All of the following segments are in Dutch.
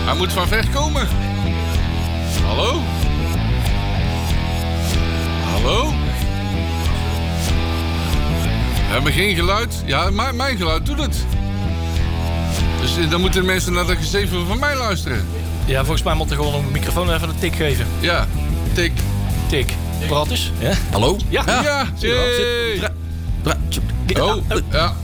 Hij moet van ver komen. Hallo? Hallo? We hebben geen geluid. Ja, mijn geluid doet het. Dus dan moeten mensen naar dat gezeven van mij luisteren. Ja, volgens mij moet er gewoon een microfoon even een tik geven. Ja, tik. Tik. Praat eens. Ja. Hallo? Ja. Ja. Oh, ja.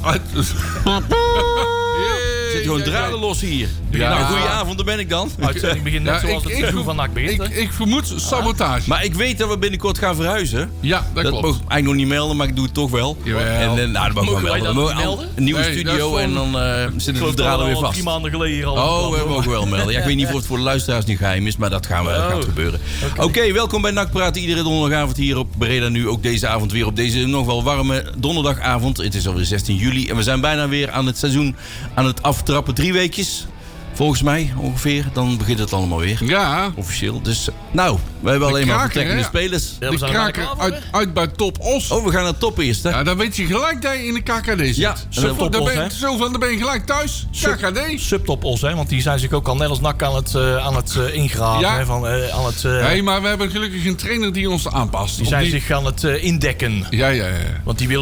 Zit gewoon draden los hier. Ja. Nou, goedenavond, daar ben ik dan. Uitzending begint net zoals het seizoen van NAC begint. Ik vermoed sabotage. Maar ik weet dat we binnenkort gaan verhuizen. Ja, dat klopt. Mag ik eigenlijk nog niet melden, maar ik doe het toch wel. Jawel. En nou, dat mogen we wij wel. dat melden? Een nieuwe Nee, studio dat is en dan zitten de draden weer vast. 3 maanden geleden hier al. Oh, we mogen wel melden. Ja, ik weet niet of het voor de luisteraars niet geheim is, maar dat gaat gebeuren. Oké, welkom bij NAC Praten. Iedere donderdagavond hier op Breda Nu. Ook deze avond weer op deze nog wel warme donderdagavond. Het is alweer 16 juli en we zijn bijna weer aan het seizoen aan het aftrappen. 3 weekjes, volgens mij ongeveer. Dan begint het allemaal weer. Ja. Officieel. Dus nou, we hebben alleen maar vertrekkende spelers. Ja, De kraker uit bij Top Os. Oh, we gaan naar top eerst, hè? Ja, dan weet je gelijk dat je in de KKD zit. Ja, Subtop Os, hè? Dan ben je gelijk thuis. KKD. Subtop Os, hè? Want die zijn zich ook al net als NAC aan het ingraven. Ja. Hè? Nee, maar we hebben gelukkig een trainer die ons aanpast. Die zijn zich aan het indekken. Ja. Want die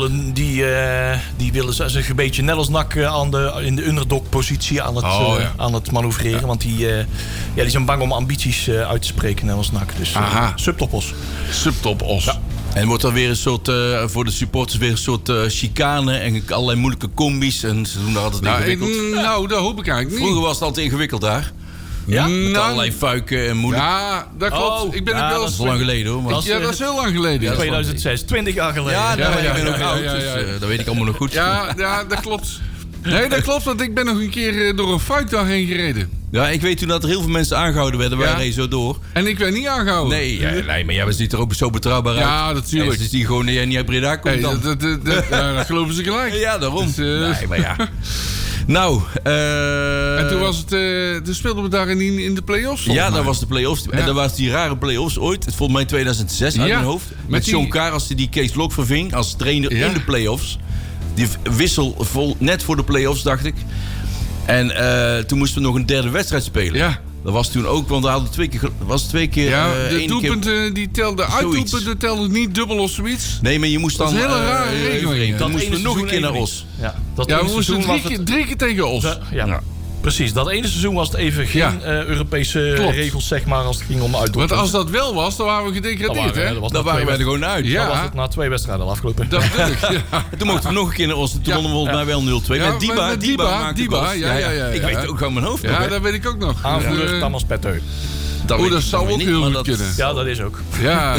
willen zich een beetje net als NAC in de underdog-positie aan het manoeuvreren. Want die zijn bang om ambities uit te spreken, net als NAC. Dus Subtop Os. Subtop Os. Ja. En wordt dan weer een soort, voor de supporters weer een soort chicane en allerlei moeilijke combis. En ze doen daar altijd ingewikkeld. Nou, dat hoop ik eigenlijk niet. Vroeger was het altijd ingewikkeld daar. Ja? Met allerlei fuiken en moeilijk. Ja, dat klopt. Oh, Ik ben ja, ook wel Dat is lang geleden hoor. Dat is- Ja, dat is heel lang geleden. In 2006, 20 jaar geleden. Ja, ik ben ook ja, oud, ja, dus ja. dat weet ik allemaal nog goed. Ja, dat klopt. Nee, dat klopt, want ik ben nog een keer door een fuik daarheen gereden. Ja, ik weet toen dat er heel veel mensen aangehouden werden. Wij Ja. reden zo door. En ik werd niet aangehouden. Nee, maar jij was niet er ook zo betrouwbaar uit. Ja, natuurlijk. Dus die gewoon jij niet uit Breda komt Hey, dan. dat geloven ze gelijk. Ja, daarom. Dus, Nee, maar ja. Nou, En toen was het, toen speelden we daar in de play-offs. ja, dat was de play-offs. Ja. En dat was die rare play-offs ooit. Het volgens mij 2006 uit Ja. mijn hoofd. Met die- John Karas die Kees Lok verving als trainer Ja. in de play-offs. Die wissel net voor de play-offs, dacht ik. En toen moesten we nog een derde wedstrijd spelen. Ja. Dat was toen ook, want we hadden twee keer... Ja, de één keer- doelpunten die telden, uitdoelpunten telden niet dubbel of zoiets. Nee, maar je moest dan... Dat is een hele rare regeling. Dan moesten we ene nog een seizoen keer naar even Os. Ja, dat Ja, ene we moesten seizoen was het- drie keer tegen Os. Ja. Precies, dat ene seizoen was het even geen Europese Klopt. regels, zeg maar, als het ging om uitdoelpunten. Want als dat wel was, dan waren we gedegradeerd, hè? Dan waren wij er gewoon uit. Ja. Dan was het na 2 wedstrijden al afgelopen. Dat bedoel ik, ja. En toen mochten we nog een keer naar Os. Toen wonnen we volgens mij wel 0-2. Ja, met Diba. met Diba, Diba, ja. Ik weet het ook gewoon mijn hoofd nog, Ja, hè. dat weet ik ook nog. Aanvoerder Thomas Petteu. weet dat ik zou dan ook weer heel maar goed kunnen. Ja, dat is ook. Ja.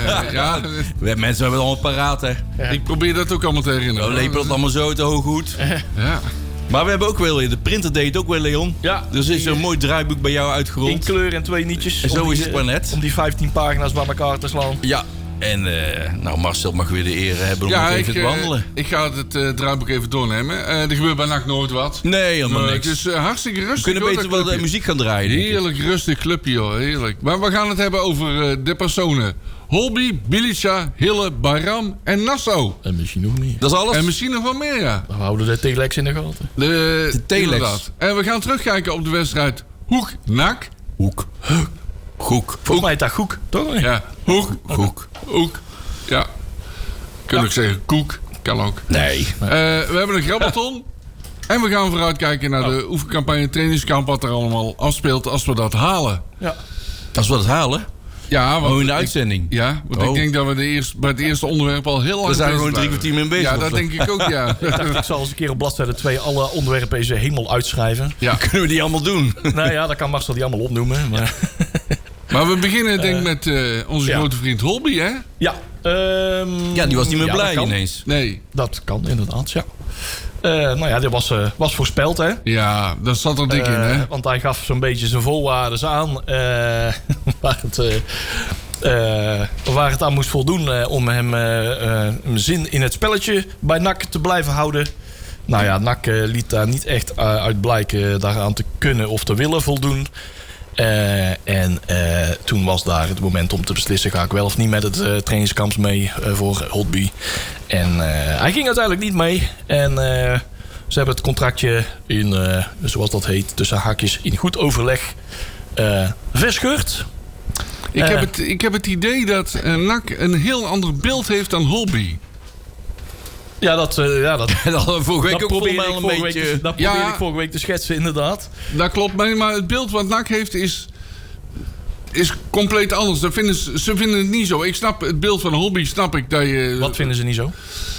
Mensen hebben het allemaal paraat, hè. Ik probeer dat ook allemaal te herinneren. We lepelen het allemaal zo te hoog goed. Ja. Maar we hebben ook wel weer... De printer deed ook weer, Leon. Ja. Dus is er een mooi draaiboek bij jou In uitgerold. kleur en 2 nietjes. En zo Om is die, het maar net. Om die 15 pagina's bij elkaar te slaan. Ja. En nou, Marcel mag weer de eer hebben om Ja, het even te behandelen. ik ga het draaiboek even doornemen. Er gebeurt bij NAC nooit wat. Nee, helemaal niks. Het is hartstikke rustig. We kunnen hoor, beter dat wel de clubje. muziek gaan draaien. denk ik. Heerlijk rustig clubje, hoor. Heerlijk. Maar we gaan het hebben over de personen. Holby, Bilica, Hille, Bayram en Nassau. En misschien nog meer. Dat is alles. En misschien nog wel meer, ja. We houden de telex in de gaten. De telex. inderdaad. En we gaan terugkijken op de wedstrijd Hoek-NAC. Hoek. Hoek. Volgens mij heet dat Goek, toch? Ja, Hoek. Ja. Kunnen ook zeggen Koek. Kan ook. Nee. We hebben een grabbelton. En we gaan vooruitkijken naar de oefencampagne trainingskamp. Wat er allemaal afspeelt als we dat halen. Ja. Als we dat halen. Ja, want In de uitzending. want ik denk dat we bij het eerste onderwerp al heel lang We zijn er bezig gewoon 3 blijven. kwartier mee bezig. Ja, of dat zo. denk ik ook, ja. Ik zal eens een keer op bladzijde 2 alle onderwerpen eens helemaal uitschrijven. Ja. Kunnen we die allemaal doen? Nou ja, dan kan Marcel die allemaal opnoemen. Maar Maar we beginnen denk ik met onze ja. grote vriend Holby, hè? ja. Ja, die was niet meer dat blij kan. ineens. Nee. Dat kan inderdaad, ja. Nou ja, dit was voorspeld, hè. Ja, dat zat er dik in, hè? Want hij gaf zo'n beetje zijn voorwaarden aan waar het aan moest voldoen om hem zin in het spelletje bij NAC te blijven houden. Nou ja, NAC liet daar niet echt uit blijken daaraan te kunnen of te willen voldoen. Toen was daar het moment om te beslissen: ga ik wel of niet met het trainingskamp mee voor Holtby. En hij ging uiteindelijk niet mee. En Ze hebben het contractje in, zoals dat heet, tussen haakjes in goed overleg verscheurd. Ik heb het idee dat NAC een heel ander beeld heeft dan Holby. Ja, dat vorige week ook volgens mij een beetje... Dat probeer ik vorige week te schetsen, inderdaad. Dat klopt, maar het beeld wat NAC heeft is compleet anders. Ze vinden het niet zo. Ik snap het beeld van Holby, snap ik. Dat je, wat vinden ze niet zo?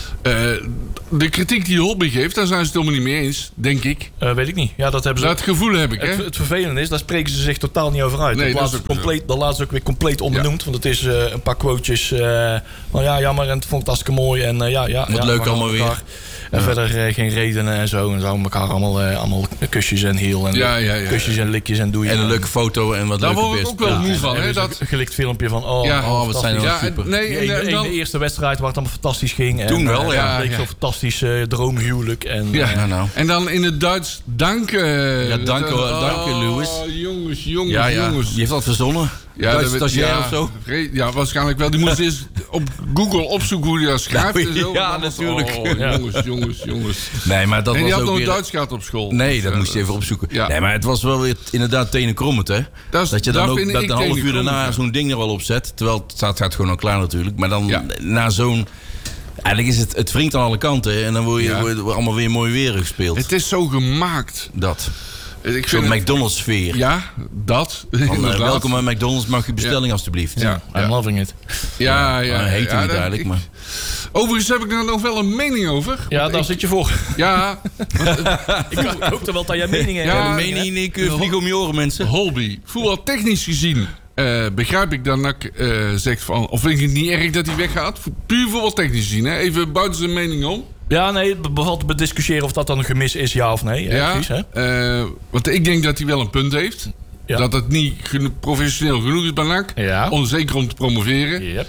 De kritiek die Holby geeft, daar zijn ze het helemaal niet mee eens, denk ik. Weet ik niet. Ja, dat hebben ze. Dat gevoel heb ik, hè? Het vervelende is, daar spreken ze zich totaal niet over uit. Nee, dat laatst ook weer compleet onbenoemd. Want het is een paar quotejes. Jammer en het vond ik hartstikke mooi. En wat leuk allemaal weer. En verder geen redenen en zo. En zo elkaar allemaal kusjes en heel. En kusjes en likjes en doei. En een leuke foto en wat leuke Daar word ik ook wel moe van. Dat gelikt filmpje van... wat zijn er super. De eerste wedstrijd waar het allemaal fantastisch ging. Toen wel, ja. Het leek zo fantastisch droomhuwelijk. En dan in het Duits danken. Dank Lewis. Jongens. Die heeft dat verzonnen. Ja, Duitse stagiair of zo? Ja, waarschijnlijk wel. Die moest eens op Google opzoeken hoe hij dat schrijft. En zo. Ja, natuurlijk. Jongens. Nee, maar dat en was die had ook nog weer... Duits gehad op school. Nee, dat moest je even opzoeken. Ja. Nee, maar het was wel weer inderdaad tenenkrommend, hè? Dat je dan ook een half uur daarna zo'n ding er wel op zet. Terwijl het gaat gewoon al klaar natuurlijk. Maar dan na zo'n... Eigenlijk is het wringt aan alle kanten. En dan word je allemaal weer mooi weer gespeeld. Het is zo gemaakt. Dat. Zo'n McDonald's-sfeer. Ja, dat. Welkom bij McDonald's. Mag je bestelling alsjeblieft? Ja. I'm loving it. Ja. Heet hij niet eigenlijk, maar... Overigens heb ik er nog wel een mening over. Ja, daar zit je voor. Ja. Ik hoop er wel dat jij mening hebt. Ja, de mening vliegen om je oren, mensen. Holby. Voetbaltechnisch gezien begrijp ik dat NAC zegt van... Of vind ik het niet erg dat hij weggaat? Puur voetbaltechnisch gezien. Hè? Even buiten zijn mening om. Ja, nee, behalve bediscussiëren of dat dan een gemis is, ja of nee. Ja, precies, hè? Want ik denk dat hij wel een punt heeft. Ja. Dat het niet professioneel genoeg is bij NAC. Ja. Onzeker om te promoveren. Yep.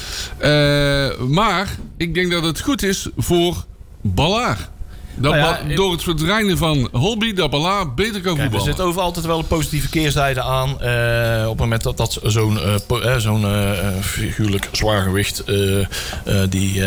Maar ik denk dat het goed is voor Ballaar. Door het verdwijnen van Holby, dat Ballaar beter kan voetballen. Er zit overal altijd wel een positieve keerzijde aan. Op het moment dat zo'n figuurlijk zwaargewicht die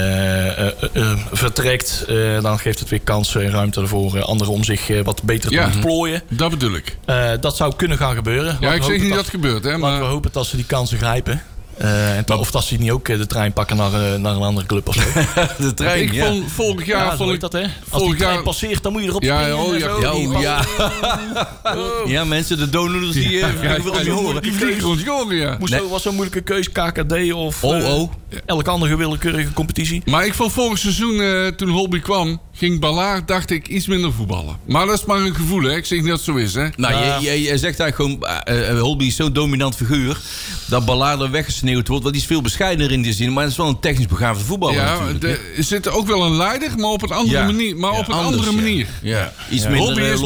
vertrekt, dan geeft het weer kansen en ruimte ervoor anderen om zich wat beter te ontplooien. Dat bedoel ik. Dat zou kunnen gaan gebeuren. Ja, ik zeg niet dat het gebeurt. Hè, maar... Laten we hopen dat ze die kansen grijpen. Of dat ze niet ook de trein pakken naar een andere club of zo. De trein, vond vorig jaar... vond ik dat, hè? Als die trein passeert, dan moet je erop springen. Ja, mensen, de donuts die wil je horen. Die vliegen rond je oren, was zo'n moeilijke keus, KKD of elke andere willekeurige competitie. Maar ik vond vorig seizoen, toen Holby kwam... ging Ballaar, dacht ik, iets minder voetballen. Maar dat is maar een gevoel, hè? Ik zeg niet dat het zo is, hè? Nou, je zegt eigenlijk gewoon... Holby is zo'n dominant figuur... dat Ballaar er weggesneeuwd wordt. Want die is veel bescheidener in die zin. Maar het is wel een technisch begaafde voetballer natuurlijk. Er zit ook wel een leider, maar op een andere manier. manier. Ja. Iets minder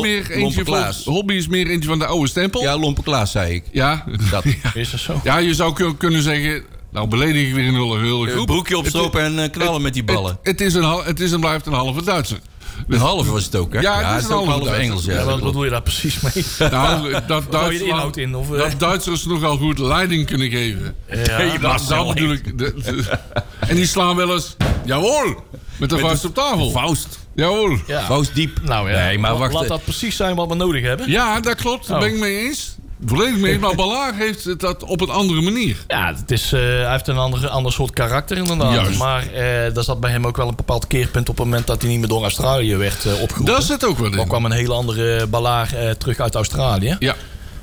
Holby is meer eentje van de oude stempel. Ja, Lompe Klaas, zei ik. Ja. Dat. Is dat zo? Ja, je zou kunnen zeggen... Nou, beledig ik weer een hele groep. Broekje opstropen en knallen met die ballen. Het is en blijft een halve Duitser. Een halve was het ook, hè? Ja, het is een halve Engels. Ja, wat bedoel je daar precies mee? Nou, dat Duitsers nogal goed leiding kunnen geven. Ja, dat bedoel ik. En die slaan wel eens... Jawohl! Met de vuist op tafel. Faust. Jawohl. Ja. Faust diep. Nou ja, nee, maar wacht. Laat dat precies zijn wat we nodig hebben. Ja, dat klopt. Daar ben ik mee eens. Volledig mee, maar Ballaar heeft dat op een andere manier. Ja, hij heeft een ander soort karakter inderdaad. Juist. Maar daar zat bij hem ook wel een bepaald keerpunt op het moment dat hij niet meer door Australië werd opgeroepen. Dat zit ook wel in. Dan kwam een hele andere Ballaar terug uit Australië. Ja.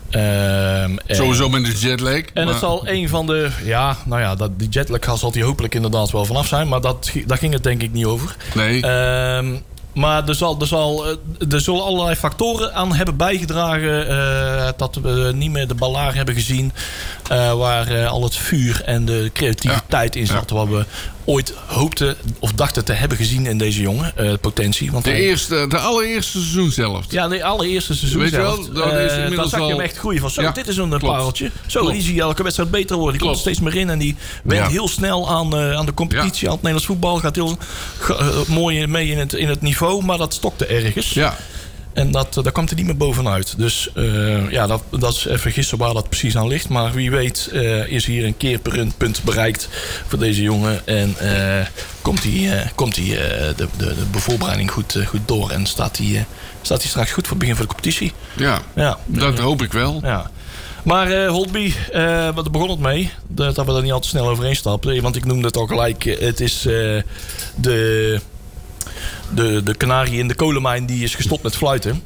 Sowieso met de jetlag. En het zal een van de... Ja, nou ja, die jetlag zal hij hopelijk inderdaad wel vanaf zijn. Maar daar ging het denk ik niet over. Nee. Maar er zullen allerlei factoren aan hebben bijgedragen dat we niet meer de Ballaar hebben gezien. Waar al het vuur en de creativiteit in zat. Wat we ooit hoopten of dachten te hebben gezien in deze jongen. Potentie. Want de allereerste seizoenshelft. Ja, de allereerste seizoenshelft. Daar zag je hem echt groeien van. Zo, dit is een pareltje. Zo, die zie je elke wedstrijd beter worden. Die komt er steeds meer in. En die went heel snel aan de competitie. Aan het Nederlands voetbal. Gaat heel mooi mee in het niveau. Maar dat stokte ergens. Ja. En daar komt hij niet meer bovenuit. Dus dat is even gissen waar dat precies aan ligt. Maar wie weet is hier een keerpunt bereikt voor deze jongen. En komt hij de bevoorbereiding goed door. En staat hij straks goed voor het begin van de competitie. Ja, dat hoop ik wel. Ja. Maar Holtby, daar begon het mee. Dat we er niet al te snel overheen stappen. Want ik noemde het al gelijk. Het is de kanarie in de kolenmijn die is gestopt met fluiten.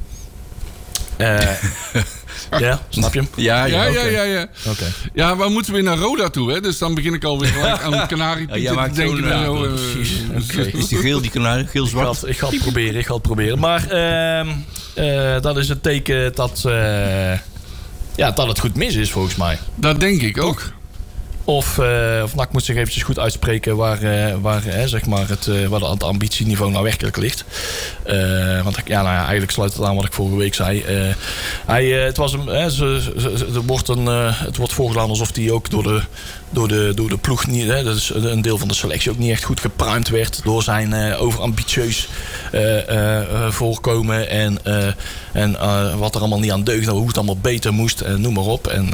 Ja, snap je hem? Ja. Okay. Ja, we moeten weer naar Roda toe, hè? Dus dan begin ik alweer gelijk aan de kanarie te denken. Is die geel, die kanarie? Geel-zwart? Ik ga het proberen. Maar dat is het teken dat het goed mis is, volgens mij. Dat denk ik ook. Of NAC moet zich eventjes goed uitspreken waar het ambitieniveau nou werkelijk ligt. Want eigenlijk sluit het aan wat ik vorige week zei. Het wordt voorgedaan alsof hij ook door de ploeg niet, dat is een deel van de selectie, ook niet echt goed gepruimd werd door zijn overambitieus voorkomen en wat er allemaal niet aan deugde, hoe het allemaal beter moest, noem maar op. En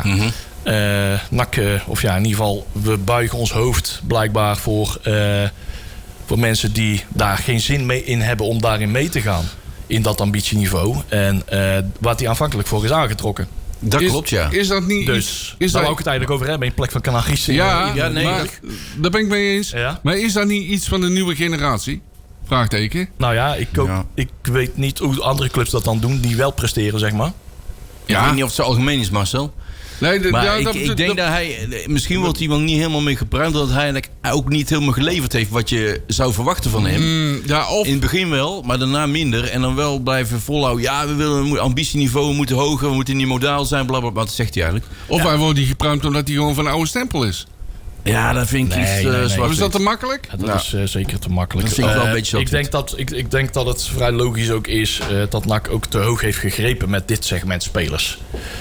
NAC, in ieder geval, we buigen ons hoofd blijkbaar voor mensen die daar geen zin mee in hebben om daarin mee te gaan. In dat ambitieniveau. En wat hij aanvankelijk voor is aangetrokken. Dat klopt, ja. Is dat niet dus daar wou ik het eigenlijk over hebben in plek van Canaries. Ja, maar daar ben ik mee eens. Ja? Maar is dat niet iets van de nieuwe generatie? Vraagteken. Nou ja, ik weet niet hoe andere clubs dat dan doen, die wel presteren, zeg maar. Ja. Ik weet niet of het zo algemeen is, Marcel. Nee, ik denk dat hij... Misschien wordt hij wel niet helemaal mee gebruikt, dat hij eigenlijk ook niet helemaal geleverd heeft wat je zou verwachten van hem. In het begin wel, maar daarna minder. En dan wel blijven volhouden. Ja, we willen ambitieniveau moeten hoger, we moeten niet modaal zijn, blablabla. Wat zegt hij eigenlijk? Of hij wordt niet gepruimd omdat hij gewoon van een oude stempel is. Ja, dat vind ik iets zwart. Is dat te makkelijk? Ja, dat is zeker te makkelijk. Dat vind ik wel een beetje ik denk dat het vrij logisch ook is dat NAC ook te hoog heeft gegrepen met dit segment spelers.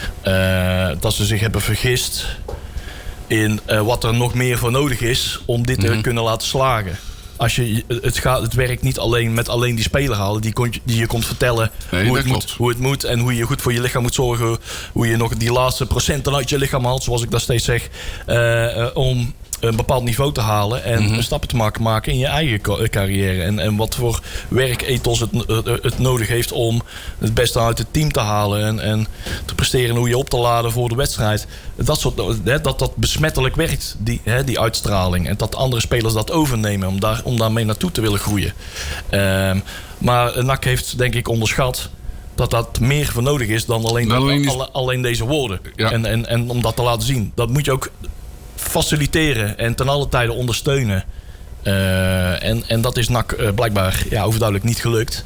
Dat ze zich hebben vergist in wat er nog meer voor nodig is om dit te kunnen laten slagen. Het werkt niet alleen met alleen die speler halen die je komt vertellen hoe het moet en hoe je goed voor je lichaam moet zorgen, hoe je nog die laatste procenten uit je lichaam haalt, zoals ik dat steeds zeg, om een bepaald niveau te halen en stappen te maken in je eigen carrière. En wat voor werkethos het nodig heeft om het beste uit het team te halen en te presteren, hoe je op te laden voor de wedstrijd. Dat besmettelijk werkt, die uitstraling. En dat andere spelers dat overnemen om daarmee naartoe te willen groeien. Maar NAC heeft denk ik onderschat dat meer voor nodig is dan alleen deze woorden. Ja. En om dat te laten zien. Dat moet je ook faciliteren en ten alle tijde ondersteunen. En dat is NAC blijkbaar overduidelijk niet gelukt.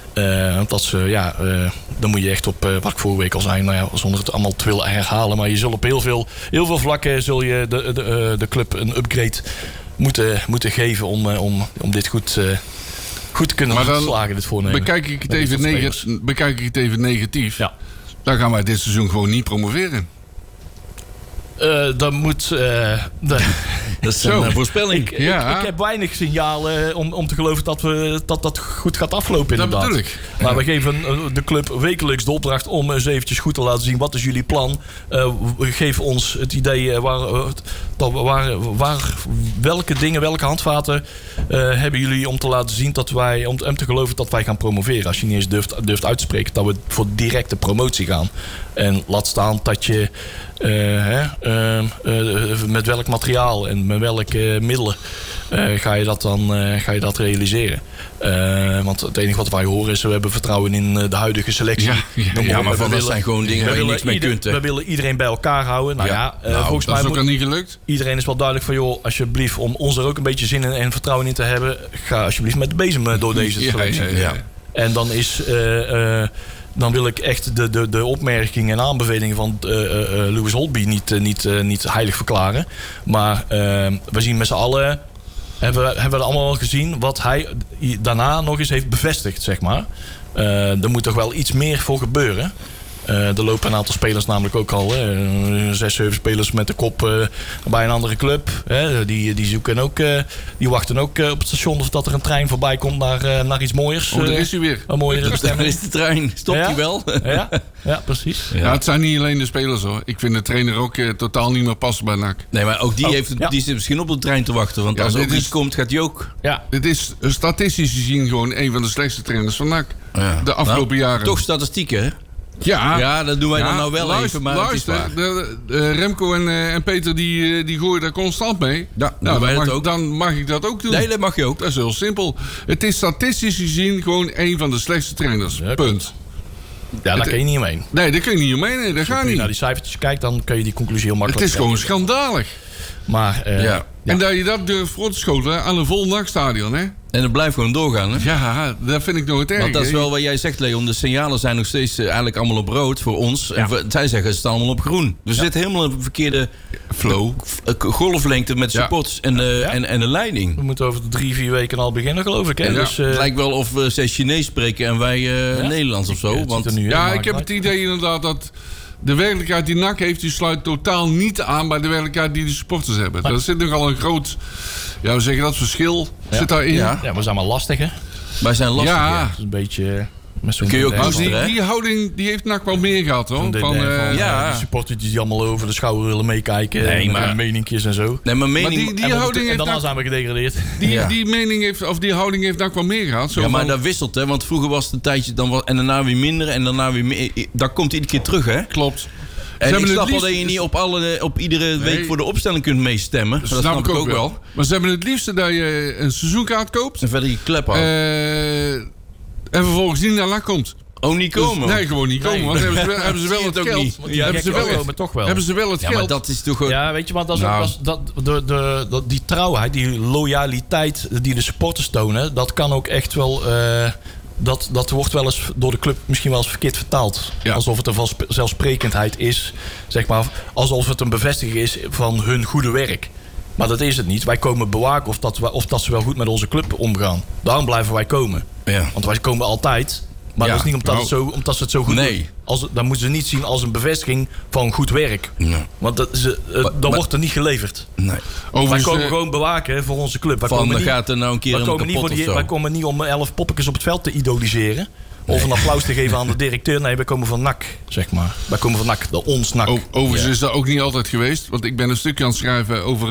Dan moet je echt op, wat ik vorige week al zei, zonder het allemaal te willen herhalen, maar je zult op heel veel vlakken zul je de club een upgrade moeten geven om dit goed te kunnen slagen, dit voornemen. Bekijk ik het even negatief, dan gaan wij dit seizoen gewoon niet promoveren. Dan moet... dat is een voorspelling. Ik heb weinig signalen om te geloven dat goed gaat aflopen, inderdaad. Dat bedoel ik. Maar we geven de club wekelijks de opdracht om eens eventjes goed te laten zien, wat is jullie plan? Geef ons het idee welke handvaten hebben jullie om te laten zien dat wij, om te geloven dat wij gaan promoveren. Als je niet eens durft uit te spreken dat we voor directe promotie gaan. En laat staan dat je met welk materiaal en met welke middelen ga je dat realiseren. Want het enige wat wij horen is, we hebben vertrouwen in de huidige selectie. Maar dat zijn gewoon dingen waar je niks mee kunt. We willen iedereen bij elkaar houden. Volgens mij is ook al niet gelukt. Iedereen is wel duidelijk van, joh, alsjeblieft, om ons er ook een beetje zin in en vertrouwen in te hebben, ga alsjeblieft met de bezem door deze selectie. En dan is... Dan wil ik echt de opmerkingen en aanbevelingen van Louis Holtby niet heilig verklaren. Maar we zien met z'n allen, hebben we allemaal gezien wat hij daarna nog eens heeft bevestigd, zeg maar. Er moet toch wel iets meer voor gebeuren. Er lopen een aantal spelers namelijk ook al. 6, 7 spelers met de kop bij een andere club. Die zoeken ook, die wachten ook op het station of dat er een trein voorbij komt naar iets mooiers. Daar is hij weer. Een mooiere Daar bestemming. is de trein. Stopt hij wel? Ja, precies. Ja, het zijn niet alleen de spelers hoor. Ik vind de trainer ook totaal niet meer passen bij NAC. Nee, maar ook die zit misschien op de trein te wachten. Want als er ook iets komt, gaat hij ook. Ja. Dit is statistisch gezien gewoon een van de slechtste trainers van NAC. Ja. De afgelopen jaren. Toch statistieken, hè? Ja, dat doen wij dan nou wel luister, even. Maar luister, Remco en Peter die gooien daar constant mee. Ja, dan mag ik dat ook doen. Nee, dat mag je ook. Dat is heel simpel. Het is statistisch gezien gewoon een van de slechtste trainers. Ja, punt. Ja, daar kun je niet omheen. Nee, daar kun je niet omheen. Nee, dat gaat Als je niet. naar die cijfertjes kijkt, dan kun je die conclusie heel Het makkelijk is gewoon trekken. schandalig. Maar, En dat je dat durft voor te schoten aan een vol NAC-stadion, hè? En het blijft gewoon doorgaan, hè? Ja, dat vind ik nooit erg. Want dat is wel wat jij zegt, Leon. De signalen zijn nog steeds eigenlijk allemaal op rood voor ons. Ja. En zij zeggen ze staan allemaal op groen. We zitten helemaal in de verkeerde flow. golflengte met supporters en de leiding. we moeten over 3-4 weken al beginnen, geloof ik. Hè? Ja. Dus, Het lijkt wel of zij Chinees spreken en wij Nederlands of zo. Want Ik heb het idee inderdaad dat de werkelijkheid die NAC heeft, die sluit totaal niet aan bij de werkelijkheid die de supporters hebben. Er zit nogal een groot, hoe zeg je dat, verschil zit daarin. Ja. Ja, we zijn maar lastig, hè? wij zijn lastig. Ja. Dat is een beetje... Met zo'n Kun je ook Maar lastig, hè? die houding die heeft NAC wel meer gehad, hoor. die supporters die allemaal over de schouder willen meekijken. Nee, en maar- meninkjes en zo. Nee, maar mening... Maar die En houding heeft daarna NAC, zijn we gedegradeerd. die mening heeft, of die houding heeft NAC wel meer gehad. Zo Ja, maar van- dat wisselt, hè? Want vroeger was het een tijdje en daarna weer minder en daarna weer meer. Dat komt iedere keer terug, hè? Klopt. En ik hebben het snap wel liefst- dat je niet op iedere week voor de opstelling kunt meestemmen. Dat snap ik ook wel. Maar ze hebben het liefste dat je een seizoenkaart koopt. En verder die klep houden. En vervolgens niet naar NAC komt. Oh, niet komen? Nee, gewoon niet komen. Want hebben ze wel Zie het het ook geld. niet. Ja, Hebben ze wel het- komen toch wel. Hebben ze wel het Ja, maar geld. dat is toch... Ja, weet je, want dat is Nou. die trouwheid, die loyaliteit die de supporters tonen, dat kan ook echt wel... Dat wordt wel eens door de club misschien wel eens verkeerd vertaald. Ja. Alsof het een vanzelfsprekendheid is. Zeg maar, alsof het een bevestiging is van hun goede werk. Maar dat is het niet. Wij komen bewaken of dat ze wel goed met onze club omgaan. Daarom blijven wij komen. Ja. Want wij komen altijd. Maar Ja, dat is niet omdat ze het zo goed Nee. doen. Dan moeten ze niet zien als een bevestiging van goed werk. Nee. Want dan wordt er niet geleverd. Nee. Wij Overigens, komen gewoon bewaken voor onze club. Wij Van, komen dan niet, gaat er nou een keer wij een komen niet, kapot voor of zo. wij komen niet om 11 poppetjes op het veld te idoliseren. Of een applaus te geven aan de directeur. Nee, wij komen van NAC, zeg maar. Wij komen van NAC, ons NAC. Overigens is dat ook niet altijd geweest. Want ik ben een stukje aan het schrijven over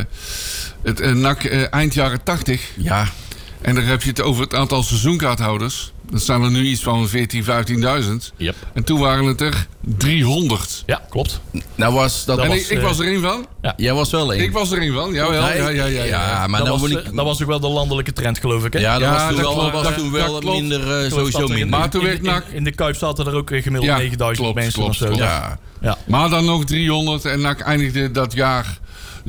het NAC eind jaren 80. Ja. En dan heb je het over het aantal seizoenkaarthouders. Dat zijn er nu iets van 14.000, 15.000. Yep. En toen waren het er 300. Ja, klopt. Nou was dat... En was, ik was er één van. Jij was wel één. Ik was er één van, jawel. Nee, Ja. maar dat, dan was, word ik... dat was ook wel de landelijke trend, geloof ik. Hè? Ja, dat was toen dat wel, klopt, was dat- toen wel dat klopt. minder, Toen sowieso zat er minder. Maar toen werd NAC... in de Kuip zaten er ook gemiddeld 9000 mensen of zo. klopt. Ja. Ja. Maar dan nog 300. En NAC eindigde dat jaar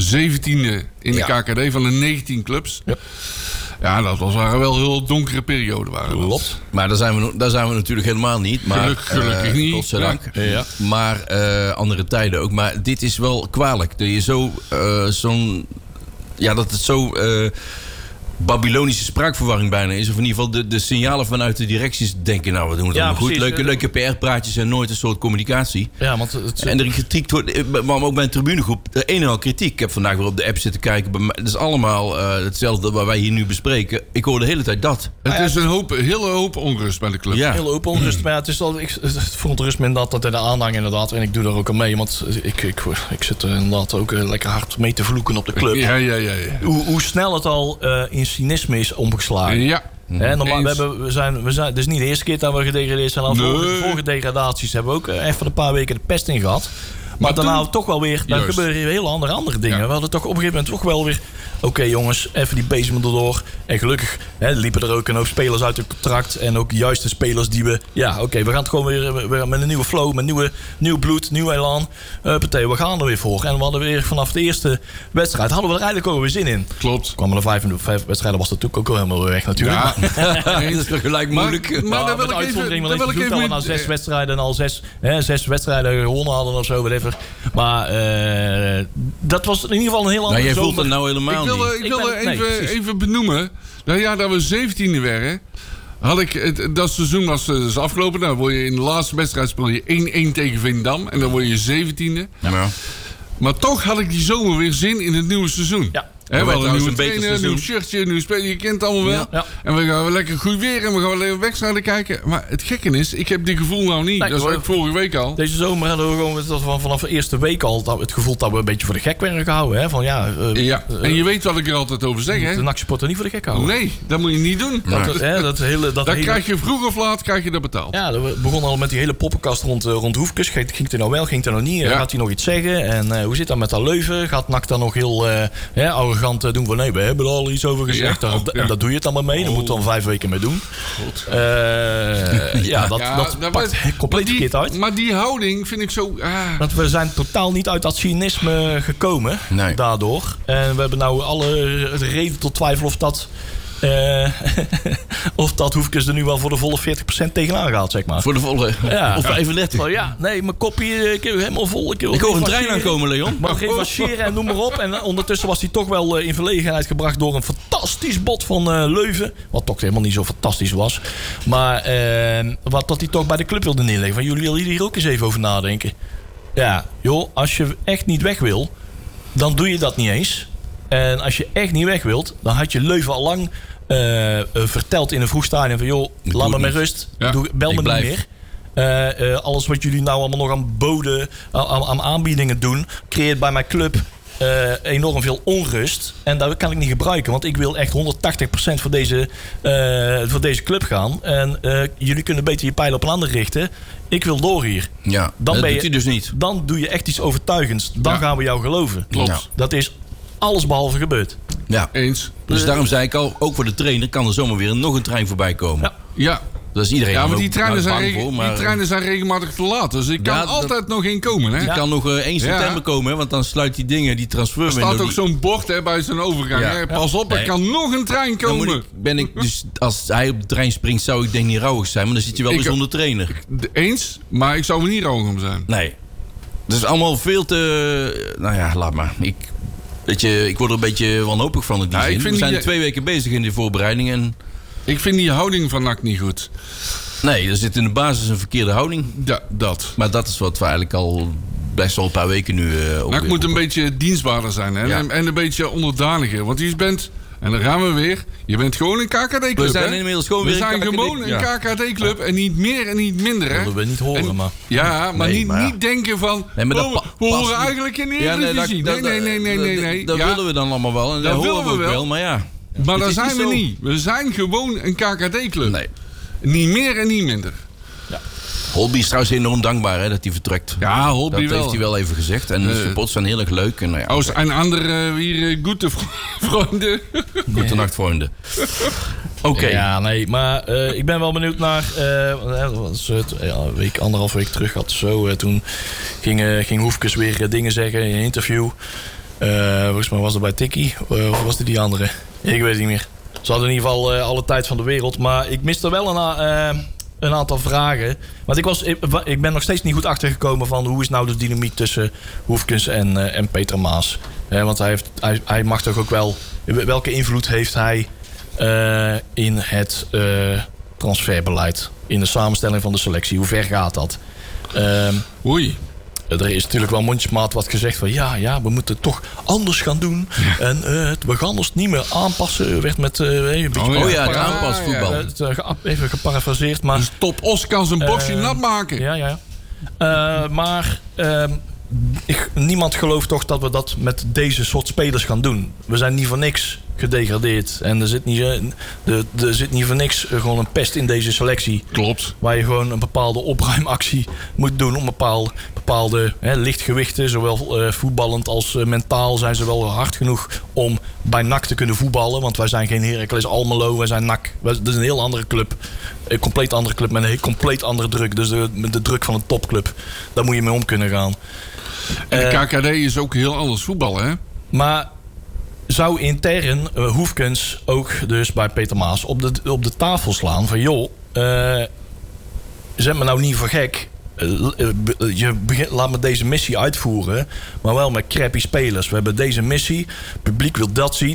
17e in de KKD van de 19 clubs. Yep. Ja, dat waren wel heel donkere perioden. Klopt. Maar daar zijn we natuurlijk helemaal niet. Maar, Gelukkig niet. Godzijdank. Ja. Maar andere tijden ook. Maar dit is wel kwalijk. Dat je zo'n... Ja, dat het zo... Babylonische spraakverwarring bijna is. Of in ieder geval de signalen vanuit de directies denken... nou, we doen het Ja, allemaal goed. precies. Leuke PR-praatjes en nooit een soort communicatie. Ja, want het, En er kritiek wordt, maar ook bij een tribunegroep, een en al kritiek. Ik heb vandaag weer op de app zitten kijken. Het is allemaal hetzelfde wat wij hier nu bespreken. Ik hoor de hele tijd dat. Het is een hele hoop onrust bij de club. Ja. heel open onrust. Maar ja, het is al, ik verontrust me inderdaad dat er de aanhang inderdaad. En ik doe daar ook aan mee. Want ik zit er inderdaad ook lekker hard mee te vloeken op de club. Ja. Hoe snel het al in cynisme is omgeslagen. Ja. Hè, normaal, Eens. we zijn, het is niet de eerste keer dat we gedegradeerd zijn. Al Nee. vorige degradaties hebben we ook even een paar weken de pest in gehad. Maar daarna toch wel weer, dan Juist. gebeuren hier hele andere dingen. Ja. We hadden toch op een gegeven moment toch wel weer... Oké, jongens, even die bezem erdoor. En gelukkig liepen er ook een hoop spelers uit het contract. En ook juist de spelers die we... Ja, oké, we gaan het gewoon weer met een nieuwe flow. Met nieuw bloed, nieuw elan. We gaan er weer voor. En we hadden weer vanaf de eerste wedstrijd... hadden we er eigenlijk ook weer zin in. Klopt. Kwamen er 5 wedstrijden, was dat natuurlijk ook wel helemaal weer weg natuurlijk. Ja. Dat is toch gelijk moeilijk. Maar daar met wil ik uitzondering even... wel daar eens wil ik dat we even na 6 wedstrijden en al 6 wedstrijden gewonnen hadden of zo, whatever. Maar dat was in ieder geval een heel andere Maar jij voelt zomer. het nou helemaal niet. Ik wil Nee, precies. even benoemen. Dat jaar dat we 17e werden... had ik... Dat seizoen was dus afgelopen. Dan word je in de laatste wedstrijd speel je 1-1 tegen Veendam. En dan word je 17e. Ja. Maar toch had ik die zomer weer zin in het nieuwe seizoen. Ja. We hadden een nieuwe trainer, een nieuw shirtje, een nieuw spelen. Je kent het allemaal wel. Ja. En we gaan lekker goed weer en we gaan lekker wedstrijden kijken. Maar het gekke is, ik heb die gevoel nou niet. Nee, dat was vorige week al. Deze zomer hadden we gewoon vanaf de eerste week al het gevoel dat we een beetje voor de gek werden gehouden. Hè? Van, en je weet wat ik er altijd over zeg, hè? De NAC-supporter niet voor de gek houden. Nee, dat moet je niet doen. Krijg je vroeg of laat dat betaald. Ja, we begonnen al met die hele poppenkast rond Hoefkes. Ging het er nou wel, ging het er nou niet? Gaat hij nog iets zeggen? En hoe zit dat met dat Leuven? Gaat NAC dan nog heel arrogant doen van nee, we hebben er al iets over gezegd. En dat doe je het dan maar mee. Daar moeten we dan 5 weken mee doen. Dat pakt compleet verkeerd uit. Maar die houding vind ik zo... Want we zijn totaal niet uit dat cynisme gekomen. Nee. Daardoor. En we hebben nou alle reden tot twijfel of dat Hoefkes er nu wel voor de volle 40% tegenaan gaat, zeg maar. Voor de volle? Of 35? Ja, nee, mijn kopje ik heb helemaal vol. Ik hoor een trein aankomen, Leon. Maar revancheren en noem maar op. En ondertussen was hij toch wel in verlegenheid gebracht door een fantastisch bod van Leuven. Wat toch helemaal niet zo fantastisch was. Maar wat dat hij toch bij de club wilde neerleggen. Van jullie willen hier ook eens even over nadenken. Ja, joh, als je echt niet weg wil, dan doe je dat niet eens. En als je echt niet weg wilt, dan had je Leuven al lang verteld in een vroeg stadium van joh, laat me met rust, bel me niet meer. Alles wat jullie nou allemaal nog aan boden, aan aanbiedingen doen, creëert bij mijn club enorm veel onrust. En dat kan ik niet gebruiken, want ik wil echt 180% voor deze club gaan. En jullie kunnen beter je pijlen op een ander richten. Ik wil door hier. Ja, dat doet hij dus niet. Dan doe je echt iets overtuigends. Dan gaan we jou geloven. Klopt. Ja. Dat is alles behalve gebeurd. Ja, eens. Dus daarom zei ik al, ook voor de trainer kan er zomaar weer nog een trein voorbij komen. Ja. Dat is iedereen. Ja, maar die treinen zijn regelmatig te laat. Dus ik kan altijd nog in komen. Hè? Die kan nog 1 september komen, hè, want dan sluit die dingen, die transfer. Er staat ook zo'n bord bij zijn overgang. Hè? Pas op, er kan nog een trein komen. Dus als hij op de trein springt, zou ik denk niet rouwig zijn. Maar dan zit je wel weer zonder trainer. Eens, maar ik zou er niet rouwig om zijn. Nee. Dat is allemaal veel te... Nou ja, laat maar. Ik word er een beetje wanhopig van in die zin. We zijn 2 weken bezig in de voorbereiding. En... Ik vind die houding van NAC niet goed. Nee, er zit in de basis een verkeerde houding. Ja, dat. Maar dat is wat we eigenlijk al best wel een paar weken nu... NAC moet een beetje dienstbaarder zijn. Hè? Ja. En een beetje onderdaniger. Want je bent... En dan gaan we weer. Je bent gewoon een KKD-club. We zijn inmiddels gewoon weer een KKD-club. En niet meer en niet minder. Hè? Dat willen we niet horen, maar... Ja, maar niet denken van... Nee, maar we horen eigenlijk in de Eredivisie. Nee. Dat willen we dan allemaal wel. En dat horen we ook wel, maar ja. Maar daar zijn we niet. We zijn gewoon een KKD-club. Nee. Niet meer en niet minder. Ja. Holby is trouwens enorm dankbaar hè, dat hij vertrekt. Ja, Holby wel. Dat heeft hij wel even gezegd. En de supporters zijn heel erg leuk. En, en andere weer goede vrienden. Goede nacht, vrienden. Oké. Ja, nee, maar ik ben wel benieuwd naar... anderhalf week terug had zo. Toen ging Hoefkes weer dingen zeggen in een interview. Volgens mij was dat bij Tikkie. Of was die andere? Ik weet het niet meer. Ze hadden in ieder geval alle tijd van de wereld. Maar ik miste wel een aantal vragen. Want ik ben nog steeds niet goed achtergekomen van hoe is nou de dynamiek tussen Hoefkes en Peter Maas. Want hij mag toch ook wel... Welke invloed heeft hij in het transferbeleid? In de samenstelling van de selectie? Hoe ver gaat dat? Oei. Er is natuurlijk wel mondjesmaat wat gezegd van... ja, we moeten het toch anders gaan doen. Ja. En we gaan ons niet meer aanpassen. Werd met een beetje... het aanpasvoetbal. Even geparafraseerd, maar... Dus Top Os kan zijn borstje nat maken. Ja. Maar niemand gelooft toch dat we dat met deze soort spelers gaan doen. We zijn niet voor niks gedegradeerd. En er zit niet voor niks gewoon een pest in deze selectie. Klopt. Waar je gewoon een bepaalde opruimactie moet doen om bepaalde lichtgewichten, zowel voetballend als mentaal, zijn ze wel hard genoeg om bij NAC te kunnen voetballen. Want wij zijn geen Heracles Almelo, wij zijn NAC. Dat is een heel andere club. Een compleet andere club met een compleet andere druk. Dus de druk van een topclub. Daar moet je mee om kunnen gaan. En de KKD is ook heel anders voetballen, hè? Maar zou intern Hoefkens ook dus bij Peter Maas op de tafel slaan van joh, zet me nou niet voor gek. Laat me deze missie uitvoeren, maar wel met crappy spelers. We hebben deze missie, het publiek wil dat zien.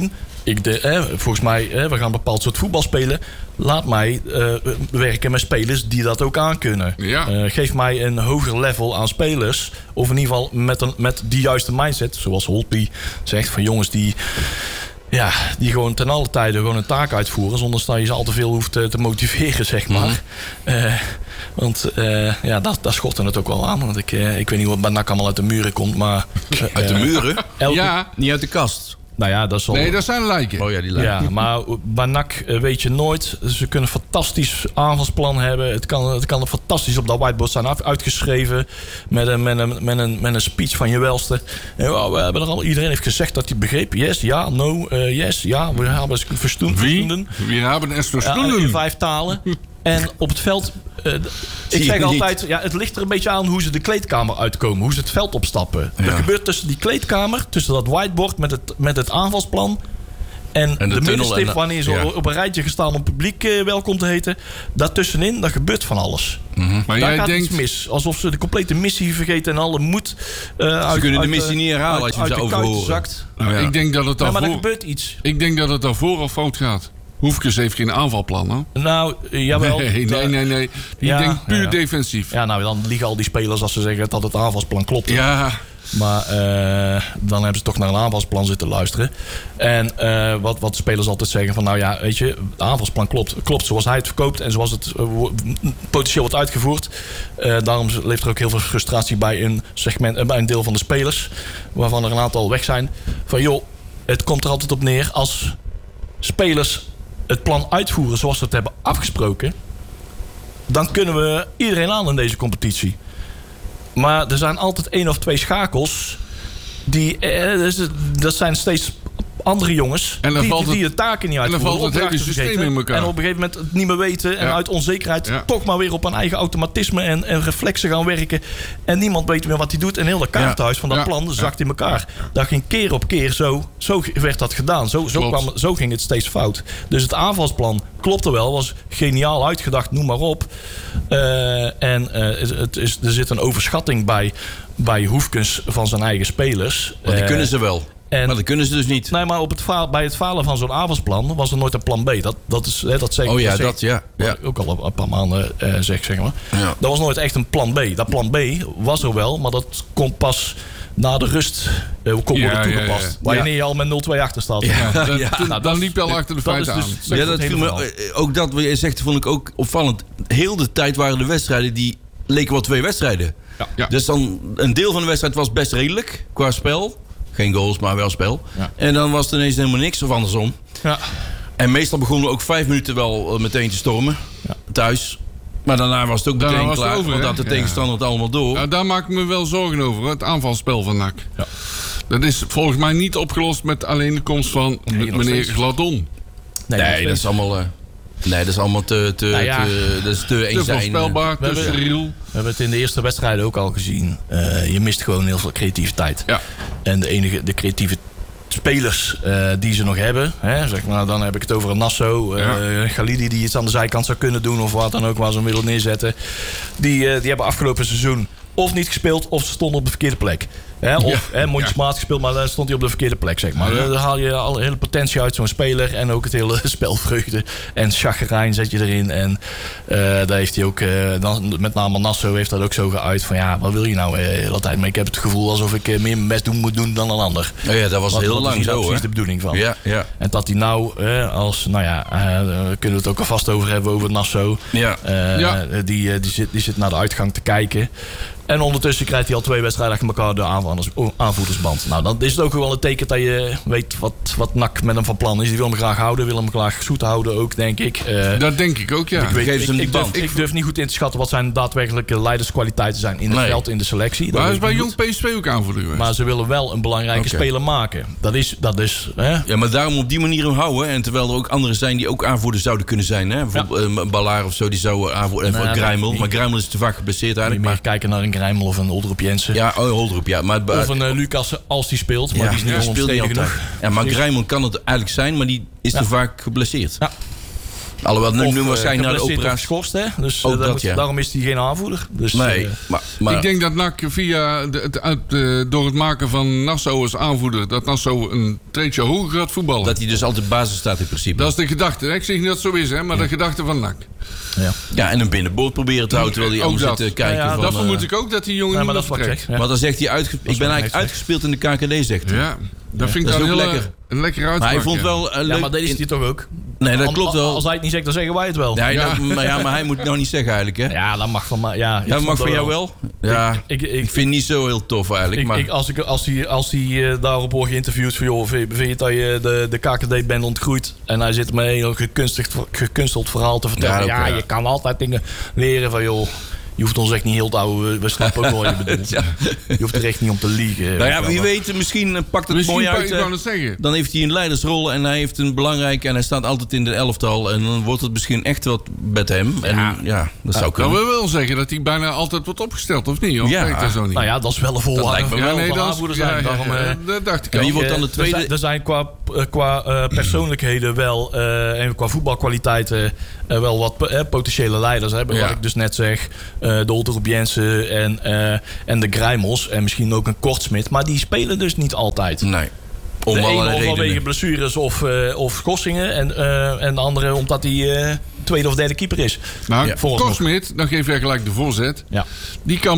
volgens mij, we gaan een bepaald soort voetbal spelen. Laat mij werken met spelers die dat ook aankunnen. Ja. Geef mij een hoger level aan spelers. Of in ieder geval met die juiste mindset. Zoals Holtby zegt, van jongens die gewoon ten alle tijde gewoon een taak uitvoeren. Zonder dat je ze al te veel hoeft te motiveren, zeg maar. Want daar schortte het ook wel aan. Want ik weet niet wat bij NAC allemaal uit de muren komt. Maar, uit de muren? Ja. Niet uit de kast. Nou ja, dat is al... Nee, dat zijn lijken. Oh ja, die lijken. Ja, maar bij NAC weet je nooit. Ze kunnen een fantastisch aanvalsplan hebben. Het kan fantastisch op dat whiteboard zijn uitgeschreven. Met een speech van je welste. We hebben er al, iedereen heeft gezegd dat hij begreep. Yes, ja, no, yes, ja. We hebben het verstoend. Wie hebben het verstonden? In 5 talen. En op het veld... ik zeg altijd, het ligt er een beetje aan hoe ze de kleedkamer uitkomen. Hoe ze het veld opstappen. Ja. Er gebeurt tussen die kleedkamer, tussen dat whiteboard met het aanvalsplan... En de middenstip, wanneer ze op een rijtje gestaan om publiek welkom te heten... daartussenin, daar gebeurt van alles. Maar daar gaat iets mis. Alsof ze de complete missie vergeten en alle moed... ze kunnen de missie niet herhalen als je ze overhoren. Zakt. Ik denk dat het maar er gebeurt iets. Ik denk dat het daarvoor al fout gaat. Hoefkes heeft geen aanvalplan, hè? Nou, jawel. Nee. Die denkt puur defensief. Ja, nou, dan liegen al die spelers als ze zeggen dat het aanvalsplan klopt. Ja. Maar dan hebben ze toch naar een aanvalsplan zitten luisteren. En wat de spelers altijd zeggen van... nou ja, weet je, het aanvalsplan klopt zoals hij het verkoopt... en zoals het potentieel wordt uitgevoerd. Daarom leeft er ook heel veel frustratie bij een segment, bij een deel van de spelers... waarvan er een aantal weg zijn. Van joh, het komt er altijd op neer als spelers... het plan uitvoeren zoals we het hebben afgesproken... dan kunnen we iedereen aan in deze competitie. Maar er zijn altijd 1 of 2 schakels... dat zijn steeds andere jongens... die de taken niet uitvoeren. En dan valt het hele systeem in elkaar. En op een gegeven moment het niet meer weten... en uit onzekerheid toch maar weer op een eigen automatisme... en reflexen gaan werken. En niemand weet meer wat hij doet. En heel dat kaartenhuis van dat plan zakt in elkaar. Dat ging keer op keer zo werd dat gedaan. Zo ging het steeds fout. Dus het aanvalsplan klopte wel. Was geniaal uitgedacht, noem maar op. Er zit een overschatting bij Hoefkens van zijn eigen spelers. Want die kunnen ze wel. Maar dat kunnen ze dus niet. Nee, maar bij het falen van zo'n aanvalsplan was er nooit een plan B. Dat zeg ik. Ook al een paar maanden zeg maar. Ja. Dat was nooit echt een plan B. Dat plan B was er wel, maar dat komt pas na de rust worden toegepast. Wanneer je al met 0-2 achter staat. Dan liep je al achter de feiten aan. Ook dat wat je zegt, vond ik ook opvallend. Heel de tijd waren de wedstrijden die leken wel 2 wedstrijden. Ja. Dus dan een deel van de wedstrijd was best redelijk qua spel. Geen goals, maar wel spel. Ja. En dan was het ineens helemaal niks, of andersom. Ja. En meestal begonnen we ook 5 minuten wel meteen te stormen. Ja. Thuis. Maar daarna was het ook meteen klaar. Want dat de tegenstander het allemaal door. Ja, daar maak ik me wel zorgen over. Het aanvalspel van NAC. Ja. Dat is volgens mij niet opgelost met alleen de komst van meneer Gladon. Nee, dat is allemaal... dat is allemaal te eenzijdig. Te voorspelbaar, te steriel. We hebben het in de eerste wedstrijden ook al gezien. Je mist gewoon heel veel creativiteit. Ja. En de creatieve spelers die ze nog hebben. Zeg maar, dan heb ik het over een Nasso. Galidi die iets aan de zijkant zou kunnen doen. Of wat dan ook, waar ze hem willen neerzetten. Die hebben afgelopen seizoen of niet gespeeld... of ze stonden op de verkeerde plek. Mondjesmaat gespeeld, maar dan stond hij op de verkeerde plek, zeg maar. Dan haal je al hele potentie uit zo'n speler... en ook het hele spelvreugde. En chagrijn zet je erin. En daar heeft hij ook... met name Nasso heeft dat ook zo geuit van... ja, wat wil je nou de hele tijd? Maar ik heb het gevoel alsof ik meer mijn best moet doen dan een ander. Oh ja, dat was heel lang zo, precies de bedoeling van. Ja. En dat hij nou kunnen we het ook alvast over hebben over Nasso. Die zit naar de uitgang te kijken... En ondertussen krijgt hij al 2 wedstrijden achter elkaar de aanvoerdersband. Nou, dan is het ook wel een teken dat je weet wat NAC met hem van plan is. Die wil hem graag houden, wil hem graag zoet houden ook, denk ik. Dat denk ik ook, ja. Ik durf niet goed in te schatten wat zijn daadwerkelijke leiderskwaliteiten zijn in het veld, in de selectie. Maar hij is bij Jong PSV ook aanvoerder geweest. Maar ze willen wel een belangrijke speler maken. Dat is Ja, maar daarom op die manier hem houden. En terwijl er ook anderen zijn die ook aanvoerder zouden kunnen zijn. Hè? Bijvoorbeeld Ballard of zo, die zou aanvoerder. Grijmel. Maar Grijmel is te vaak geblesseerd eigenlijk. Maar kijken naar een Grijmel of een Oldroep Jensen. Ja, Oldroep, ja. Maar, of een Lucas als die speelt. Maar die is niet onomstreden genoeg. Ja, maar Grijmel kan het eigenlijk zijn, maar die is te vaak geblesseerd. Ja. Alhoewel, nu waarschijnlijk naar de operatie geschorst, hè? Dus dat, daarom is hij geen aanvoerder. Dus, nee, maar ik denk dat NAC via door het maken van Nassau als aanvoerder, dat Nassau een treedje hoger gaat voetballen. Dat hij dus altijd basis staat in principe. Dat is de gedachte. Ik zeg niet dat het zo is, hè, maar de gedachte van NAC. Ja, en een binnenboord proberen te houden terwijl hij ook zit te kijken. Ja, dat vermoed ik ook dat die jongen niet vertrekt. Maar dan zegt hij, ik ben eigenlijk uitgespeeld in de KKD, zegt hij. Ja, dat vind ik dan heel lekker uitspraak. Maar hij vond wel leuk. Ja, maar dat is hij toch ook? Nee, dat klopt wel. Als hij het niet zegt, dan zeggen wij het wel. Ja, maar hij moet het nou niet zeggen eigenlijk, hè? Ja, dat mag van mij. Ja, dat mag van jou wel? Ja, ik vind het niet zo heel tof eigenlijk. Als hij daarop wordt geïnterviewd van, joh, vind je dat je de KKD bent ontgroeid? En hij zit me een heel gekunsteld verhaal te vertellen. Ja, je kan altijd dingen leren van, joh. Je hoeft ons echt niet heel te houden. We snappen ook wel wat je bedoelt. Ja. Je hoeft er echt niet om te liegen. Nou ja, wie weet, misschien pakt het mooi uit. Dan heeft hij een leidersrol en hij heeft een belangrijke... en hij staat altijd in de elftal. En dan wordt het misschien echt wat met hem. En ja, dat zou kunnen. Dat wil wel zeggen dat hij bijna altijd wordt opgesteld, of niet? Of dat zo niet? Nou ja, dat is wel een voorwaarde. Dat dacht ik al. En je wordt dan de tweede... Er zijn qua persoonlijkheden wel... en qua voetbalkwaliteiten... wel wat potentiële leiders hebben. Wat ik dus net zeg... de Olterobiense en de Grijmels. En misschien ook een Kortsmit. Maar die spelen dus niet altijd. Nee. De ene vanwege blessures of schorsingen. En de andere omdat hij tweede of derde keeper is. Nou, Kortsmit, dan geef jij gelijk de voorzet. Ja. Die kan